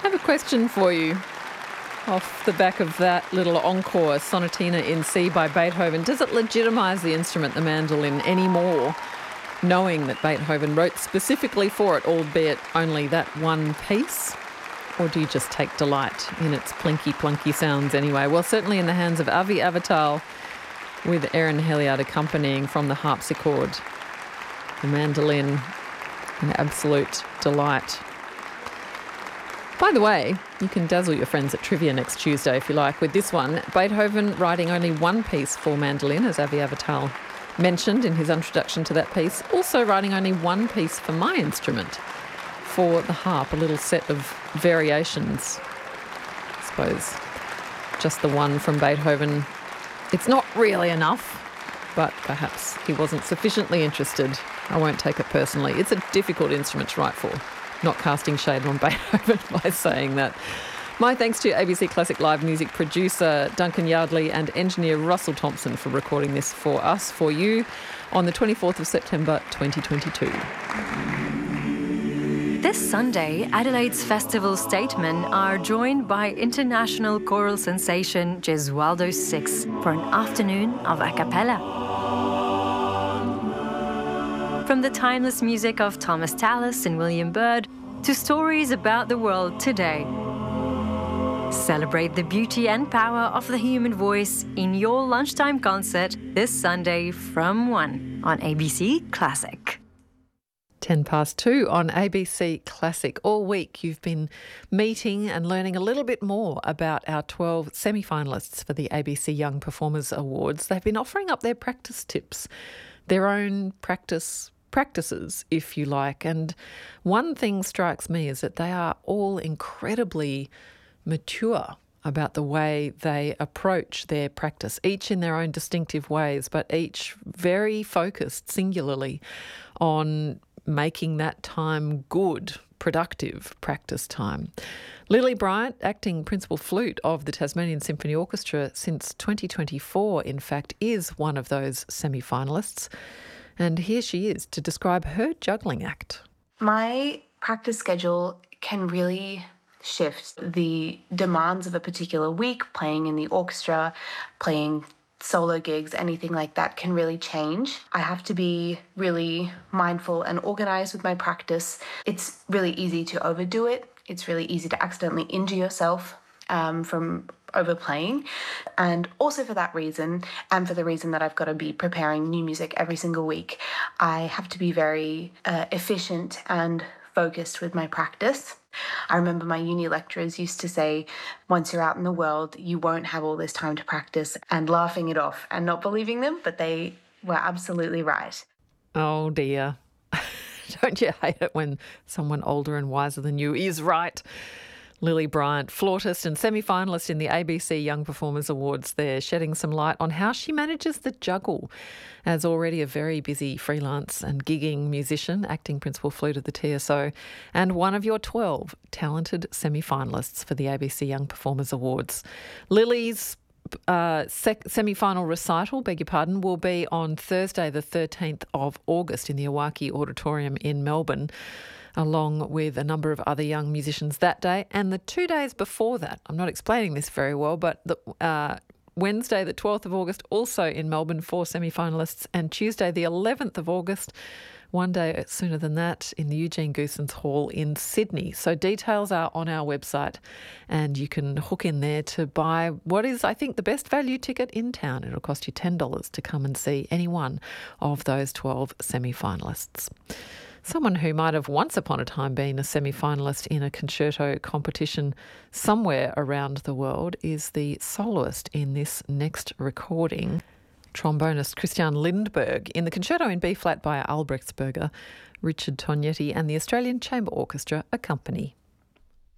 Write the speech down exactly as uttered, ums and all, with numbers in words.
I have a question for you off the back of that little encore, Sonatina in C by Beethoven. Does it legitimise the instrument, the mandolin, any more, knowing that Beethoven wrote specifically for it, albeit only that one piece? Or do you just take delight in its plinky-plunky sounds anyway? Well, certainly in the hands of Avi Avital, with Erin Heliard accompanying from the harpsichord. The mandolin, an absolute delight. By the way, you can dazzle your friends at trivia next Tuesday if you like with this one. Beethoven writing only one piece for mandolin, as Avi Avital mentioned in his introduction to that piece. Also writing only one piece for my instrument, for the harp, a little set of variations. I suppose just the one from Beethoven. It's not really enough, but perhaps he wasn't sufficiently interested. I won't take it personally. It's a difficult instrument to write for. Not casting shade on Beethoven by saying that. My thanks to A B C Classic Live music producer Duncan Yardley and engineer Russell Thompson for recording this for us, for you, on the twenty-fourth of September twenty twenty-two. This Sunday, Adelaide's festival statemen are joined by international choral sensation Gesualdo Six for an afternoon of a cappella. From the timeless music of Thomas Tallis and William Byrd to stories about the world today. Celebrate the beauty and power of the human voice in your lunchtime concert this Sunday from one on A B C Classic. ten past two on A B C Classic. All week you've been meeting and learning a little bit more about our twelve semi-finalists for the A B C Young Performers Awards. They've been offering up their practice tips, their own practice practices, if you like. And one thing strikes me is that they are all incredibly mature about the way they approach their practice, each in their own distinctive ways, but each very focused singularly on making that time good, productive practice time. Lily Bryant, acting principal flute of the Tasmanian Symphony Orchestra since twenty twenty-four, in fact, is one of those semi-finalists. And here she is to describe her juggling act. My practice schedule can really shift. The demands of a particular week, playing in the orchestra, playing solo gigs, anything like that can really change. I have to be really mindful and organized with my practice. It's really easy to overdo it. It's really easy to accidentally injure yourself um, from overplaying. And also for that reason, and for the reason that I've got to be preparing new music every single week, I have to be very uh, efficient and focused with my practice. I remember my uni lecturers used to say, once you're out in the world, you won't have all this time to practice, and laughing it off and not believing them, but they were absolutely right. Oh dear. Don't you hate it when someone older and wiser than you is right? Lily Bryant, flautist and semi-finalist in the A B C Young Performers Awards there, shedding some light on how she manages the juggle as already a very busy freelance and gigging musician, acting principal flute of the T S O, and one of your twelve talented semi-finalists for the A B C Young Performers Awards. Lily's uh, sec- semi-final recital, beg your pardon, will be on Thursday the thirteenth of August in the Iwaki Auditorium in Melbourne, along with a number of other young musicians that day. And the two days before that, I'm not explaining this very well, but the, uh, Wednesday the twelfth of August, also in Melbourne, four semi-finalists, and Tuesday the eleventh of August, one day sooner than that, in the Eugene Goosens Hall in Sydney. So details are on our website, and you can hook in there to buy what is, I think, the best value ticket in town. It'll cost you ten dollars to come and see any one of those twelve semi-finalists. Someone who might have once upon a time been a semi-finalist in a concerto competition somewhere around the world is the soloist in this next recording, trombonist Christian Lindberg, in the concerto in B-flat by Albrechtsberger. Richard Tognetti and the Australian Chamber Orchestra accompany.